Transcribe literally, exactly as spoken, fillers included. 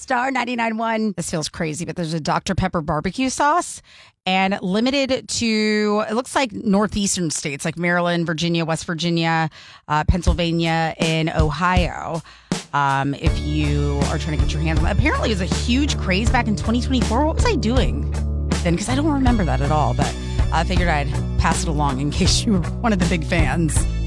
Star ninety-nine point one. This feels crazy, but there's a Doctor Pepper barbecue sauce and limited to, it looks like northeastern states like Maryland, Virginia, West Virginia, uh, Pennsylvania, and Ohio. Um, if you are trying to get your hands on it. Apparently it was a huge craze back in twenty twenty-four. What was I doing then? Because I don't remember that at all, but I figured I'd pass it along in case you were one of the big fans.